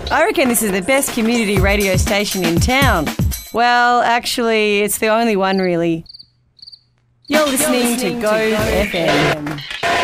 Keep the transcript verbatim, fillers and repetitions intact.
I reckon this is the best community radio station in town. Well, actually, it's the only one really. You're listening to Go F M.